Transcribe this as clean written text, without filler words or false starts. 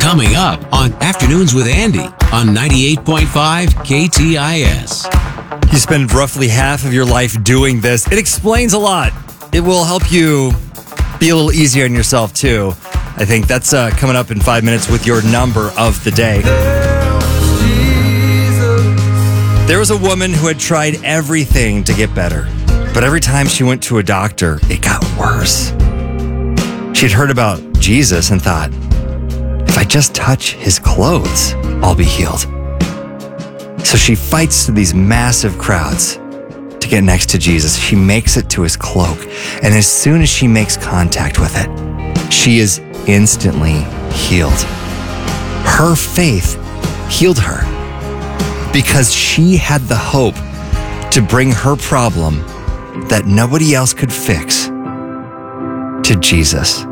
Coming up on Afternoons with Andy on 98.5 KTIS. You spend roughly half of your life doing this. It explains a lot. It will help you be a little easier on yourself, too. I think that's coming up in 5 minutes with your number of the day. There was a woman who had tried everything to get better, but every time she went to a doctor, it got worse. She'd heard about Jesus and thought, if I just touch his clothes, I'll be healed. So she fights through these massive crowds to get next to Jesus. She makes it to his cloak, and as soon as she makes contact with it, she is instantly healed. Her faith healed her because she had the hope to bring her problem that nobody else could fix to Jesus.